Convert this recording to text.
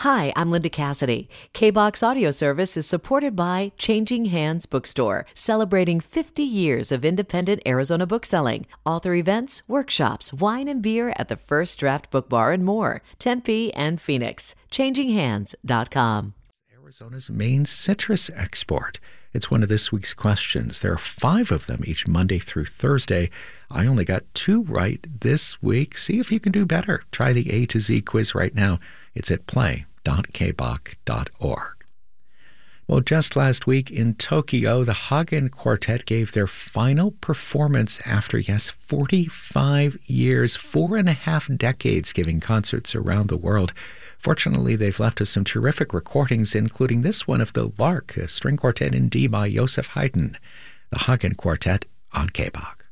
Hi, I'm Linda Cassidy. KBOX Audio Service is supported by Changing Hands Bookstore, celebrating 50 years of independent Arizona bookselling. Author events, workshops, wine and beer at the First Draft Book Bar and more. Tempe and Phoenix. ChangingHands.com. Arizona's main citrus export. It's one of this week's questions. There are 5 of them each Monday through Thursday. I only got 2 right this week. See if you can do better. Try the A to Z quiz right now. It's at play.kbach.org. Well, just last week in Tokyo, the Hagen Quartet gave their final performance after, 45 years, 4.5 decades giving concerts around the world. Fortunately, they've left us some terrific recordings, including this one of the Lark, a string quartet in D by Joseph Haydn. The Hagen Quartet on KBOX.